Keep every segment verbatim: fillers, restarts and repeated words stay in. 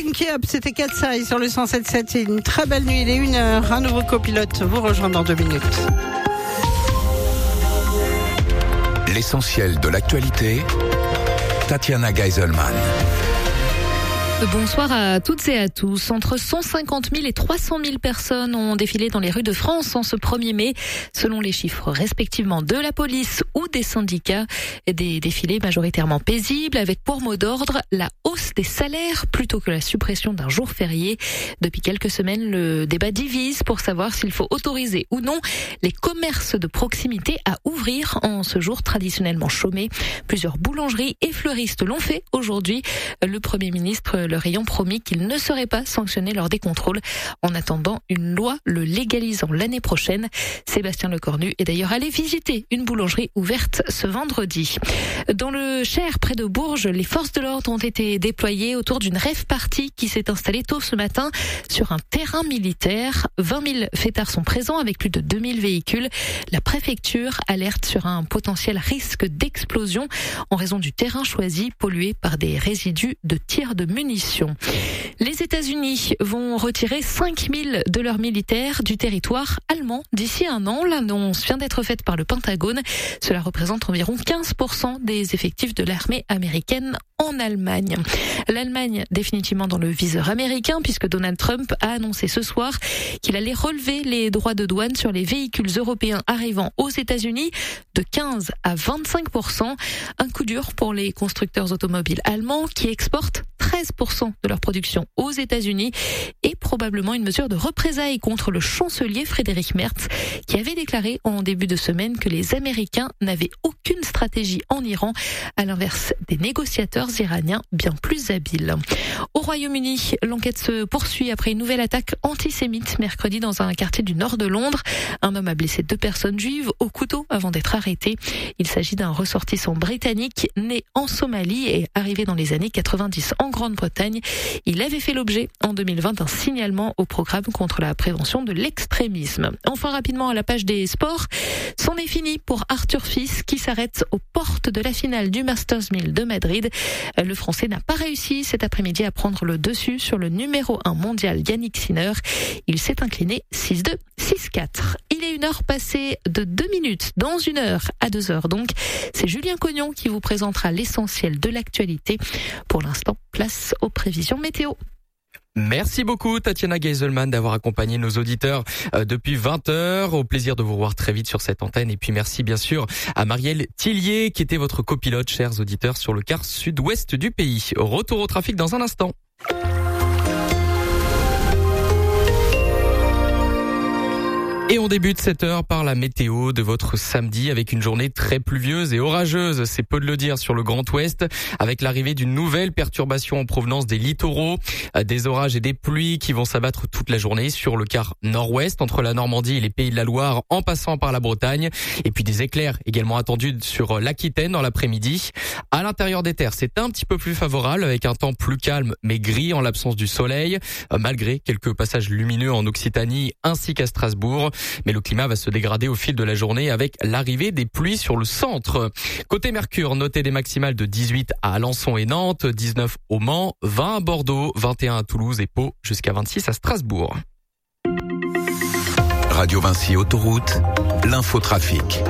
Link Up, c'était Katsai sur le cent sept virgule sept. C'est une très belle nuit, il est une heure. Un nouveau copilote vous rejoint dans deux minutes. L'essentiel de l'actualité, Tatiana Geiselman. Bonsoir à toutes et à tous. Entre cent cinquante mille et trois cent mille personnes ont défilé dans les rues de France en ce premier mai, selon les chiffres respectivement de la police ou des syndicats. Des défilés majoritairement paisibles avec pour mot d'ordre la hausse des salaires plutôt que la suppression d'un jour férié. Depuis quelques semaines, le débat divise pour savoir s'il faut autoriser ou non les commerces de proximité à ouvrir en ce jour traditionnellement chômé. Plusieurs boulangeries et fleuristes l'ont fait aujourd'hui. Le Premier ministre leur ayant promis qu'ils ne seraient pas sanctionnés lors des contrôles en attendant une loi le légalisant l'année prochaine. Sébastien Lecornu est d'ailleurs allé visiter une boulangerie ouverte ce vendredi. Dans le Cher, près de Bourges, les forces de l'ordre ont été déployées autour d'une rave party qui s'est installée tôt ce matin sur un terrain militaire. vingt mille fêtards sont présents avec plus de deux mille véhicules. La préfecture alerte sur un potentiel risque d'explosion en raison du terrain choisi pollué par des résidus de tirs de munitions. Les États-Unis vont retirer cinq mille de leurs militaires du territoire allemand d'ici un an. L'annonce vient d'être faite par le Pentagone. Cela représente environ quinze pour cent des effectifs de l'armée américaine en Allemagne. L'Allemagne définitivement dans le viseur américain puisque Donald Trump a annoncé ce soir qu'il allait relever les droits de douane sur les véhicules européens arrivant aux États-Unis de quinze à vingt-cinq pour cent. Un coup dur pour les constructeurs automobiles allemands qui exportent treize pour cent de leur production aux États-Unis et probablement une mesure de représailles contre le chancelier Frédéric Merz qui avait déclaré en début de semaine que les Américains n'avaient aucune stratégie en Iran à l'inverse des négociateurs iraniens bien plus habiles. Au Royaume-Uni, l'enquête se poursuit après une nouvelle attaque antisémite mercredi dans un quartier du nord de Londres. Un homme a blessé deux personnes juives au couteau avant d'être arrêté. Il s'agit d'un ressortissant britannique né en Somalie et arrivé dans les années quatre-vingt-dix en Grande-Bretagne. Il avait fait l'objet en deux mille vingt d'un signalement au programme contre la prévention de l'extrémisme. Enfin rapidement à la page des sports, c'en est fini pour Arthur Fils qui s'arrête aux portes de la finale du Masters mille de Madrid. Le Français n'a pas réussi cet après-midi à prendre le dessus sur le numéro un mondial Yannick Sinner. Il s'est incliné six deux, six quatre. Il est une heure passée de deux minutes. Dans une heure à deux heures donc, c'est Julien Cognon qui vous présentera l'essentiel de l'actualité. Pour l'instant, place aux prévisions météo. Merci beaucoup Tatiana Geiselman d'avoir accompagné nos auditeurs euh, depuis vingt heures. Au plaisir de vous revoir très vite sur cette antenne. Et puis merci bien sûr à Marielle Tillier qui était votre copilote, chers auditeurs, sur le quart sud-ouest du pays. Retour au trafic dans un instant. Et on débute cette heure par la météo de votre samedi avec une journée très pluvieuse et orageuse, c'est peu de le dire sur le Grand Ouest, avec l'arrivée d'une nouvelle perturbation en provenance des littoraux, des orages et des pluies qui vont s'abattre toute la journée sur le quart nord-ouest, entre la Normandie et les Pays de la Loire, en passant par la Bretagne, et puis des éclairs également attendus sur l'Aquitaine dans l'après-midi. À l'intérieur des terres, c'est un petit peu plus favorable, avec un temps plus calme mais gris en l'absence du soleil, malgré quelques passages lumineux en Occitanie ainsi qu'à Strasbourg. Mais le climat va se dégrader au fil de la journée avec l'arrivée des pluies sur le centre. Côté Mercure, notez des maximales de dix-huit à Alençon et Nantes, dix-neuf au Mans, vingt à Bordeaux, vingt et un à Toulouse et Pau, jusqu'à vingt-six à Strasbourg. Radio Vinci Autoroute, l'infotrafic.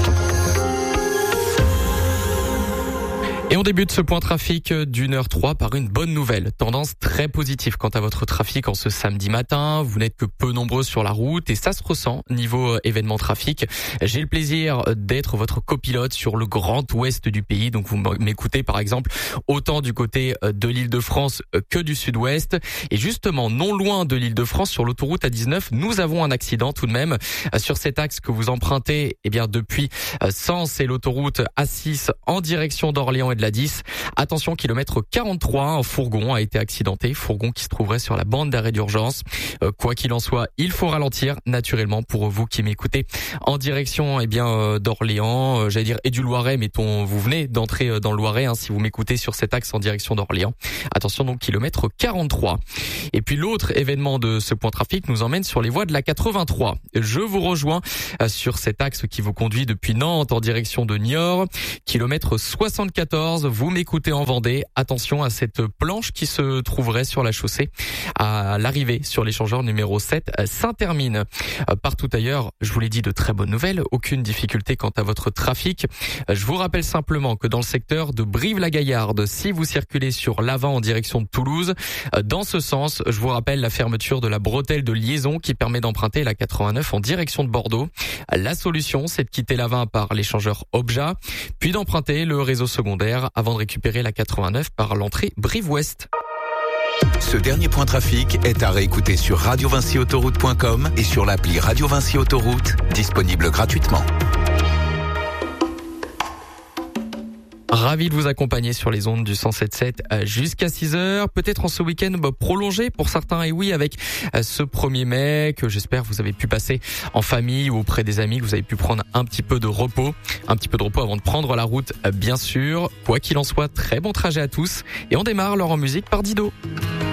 Et on débute ce point trafic d'une heure trois par une bonne nouvelle. Tendance très positive quant à votre trafic en ce samedi matin. Vous n'êtes que peu nombreux sur la route et ça se ressent niveau événement trafic. J'ai le plaisir d'être votre copilote sur le grand ouest du pays. Donc vous m'écoutez par exemple autant du côté de l'Île-de-France que du sud-ouest. Et justement, non loin de l'Île-de-France, sur l'autoroute A dix-neuf, nous avons un accident tout de même sur cet axe que vous empruntez, eh bien depuis Sens et l'autoroute A six en direction d'Orléans et de la dix. Attention, kilomètre quarante-trois, un fourgon a été accidenté, fourgon qui se trouverait sur la bande d'arrêt d'urgence. Euh, quoi qu'il en soit, il faut ralentir naturellement pour vous qui m'écoutez en direction eh bien euh, d'Orléans, euh, j'allais dire et du Loiret, mettons vous venez d'entrer euh, dans le Loiret hein, si vous m'écoutez sur cet axe en direction d'Orléans. Attention donc kilomètre quarante-trois. Et puis l'autre événement de ce point trafic nous emmène sur les voies de la quatre-vingt-trois. Je vous rejoins euh, sur cet axe qui vous conduit depuis Nantes en direction de Niort, kilomètre soixante-quatorze. quatorze, vous m'écoutez en Vendée. Attention à cette planche qui se trouverait sur la chaussée à l'arrivée sur l'échangeur numéro sept Saint-Hermine. Partout ailleurs, je vous l'ai dit, de très bonnes nouvelles. Aucune difficulté quant à votre trafic. Je vous rappelle simplement que dans le secteur de Brive-la-Gaillarde, si vous circulez sur l'Avent en direction de Toulouse, dans ce sens, je vous rappelle la fermeture de la bretelle de liaison qui permet d'emprunter la quatre-vingt-neuf en direction de Bordeaux. La solution, c'est de quitter l'Avent par l'échangeur Obja, puis d'emprunter le réseau secondaire avant de récupérer la quatre-vingt-neuf par l'entrée Brive-Ouest. Ce dernier point trafic est à réécouter sur radio vinci autoroute point com et sur l'appli Radio Vinci Autoroute, disponible gratuitement. Ravi de vous accompagner sur les ondes du cent sept sept jusqu'à six heures. Peut-être en ce week-end bah, prolongé pour certains, et oui, avec ce premier mai que j'espère vous avez pu passer en famille ou auprès des amis, que vous avez pu prendre un petit peu de repos. Un petit peu de repos avant de prendre la route, bien sûr. Quoi qu'il en soit, très bon trajet à tous. Et on démarre l'heure en musique par Dido.